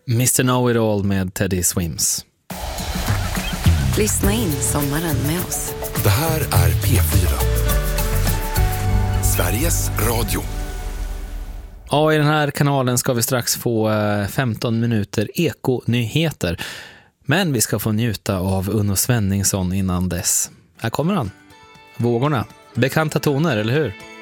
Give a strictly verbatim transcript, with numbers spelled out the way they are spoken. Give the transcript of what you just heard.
mister Know-It-All med Teddy Swims. Lyssna in sommaren med oss. Det här är P fyra. Sveriges Radio. Ja, i den här kanalen ska vi strax få femton minuter ekonyheter. Men vi ska få njuta av Uno Svenningsson innan dess. Här kommer han. Vågorna. Bekanta toner, eller hur?